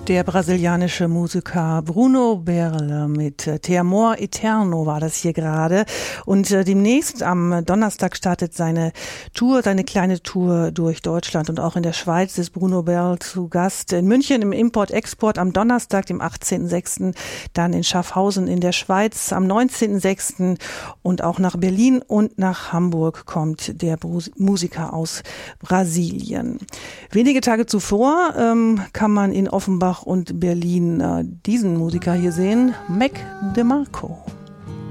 Der brasilianische Musiker Bruno Berle mit Te Amor Eterno war das hier gerade. Und demnächst am Donnerstag startet seine Tour, seine kleine Tour durch Deutschland und auch in der Schweiz ist Bruno Berle zu Gast. In München im Import-Export am Donnerstag, dem 18.06., dann in Schaffhausen in der Schweiz am 19.06. und auch nach Berlin und nach Hamburg kommt der Musiker aus Brasilien. Wenige Tage zuvor kann man in Offenbach und Berlin diesen Musiker hier sehen, Mac DeMarco.